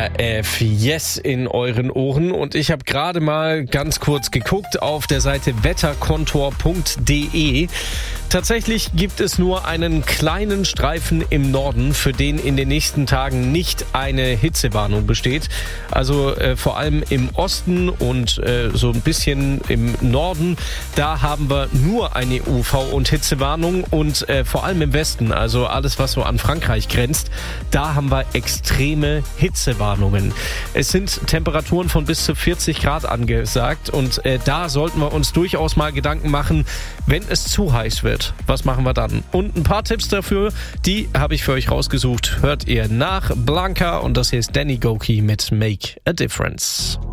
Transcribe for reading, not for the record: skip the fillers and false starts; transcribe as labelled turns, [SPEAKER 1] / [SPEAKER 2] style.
[SPEAKER 1] RF Yes in euren Ohren und ich habe gerade mal ganz kurz geguckt auf der Seite wetterkontor.de. Tatsächlich gibt es nur einen kleinen Streifen im Norden, für den in den nächsten Tagen nicht eine Hitzewarnung besteht. Also vor allem im Osten und so ein bisschen im Norden, da haben wir nur eine UV- und Hitzewarnung und vor allem im Westen, also alles was so an Frankreich grenzt, da haben wir extreme Hitzewarnungen. Es sind Temperaturen von bis zu 40 Grad angesagt und da sollten wir uns durchaus mal Gedanken machen, wenn es zu heiß wird. Was machen wir dann? Und ein paar Tipps dafür, die habe ich für euch rausgesucht. Hört ihr nach Blanca und das hier ist Danny Gokey mit Make a Difference.